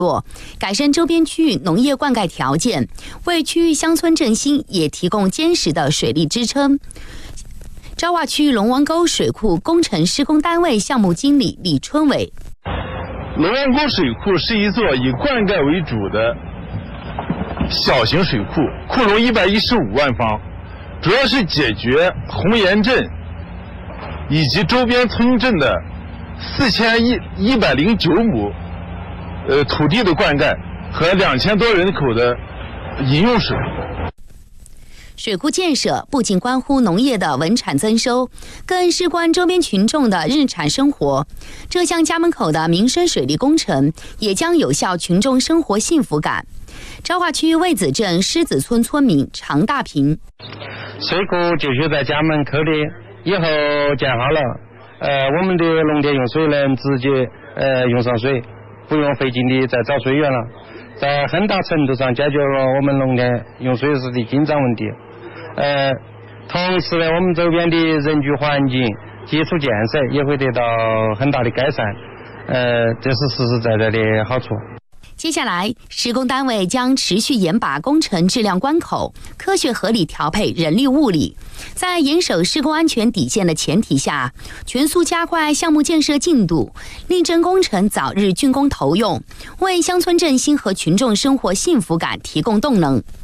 改善周边区域农业灌溉条件，为区域乡村振兴也提供坚实的水利支撑。彰化区龙王沟水库工程施工单位项目经理李春伟， 龙王沟水库是一座以灌溉为主的小型水库，库容115万方，主要是解决红岩镇以及周边村镇的4109亩土地的灌溉和2000多人口的饮用水。 水库建设不仅关乎农业的稳产增收，更事关周边群众的日常生活。这项家门口的民生水利工程也将有效群众生活幸福感。彰化区魏子镇狮子村村民常大平， 水库就修在家门口的，以后建好了，我们的农田用水能直接用上水，不用费劲的再找水源了，在很大程度上解决了我们农田用水时的紧张问题。同时呢，我们周边的人居环境、基础建设也会得到很大的改善，这是实实在在的好处。 接下来，施工单位将持续严把工程质量关口，科学合理调配人力物力，在严守施工安全底线的前提下，全速加快项目建设进度，力争工程早日竣工投用，为乡村振兴和群众生活幸福感提供动能。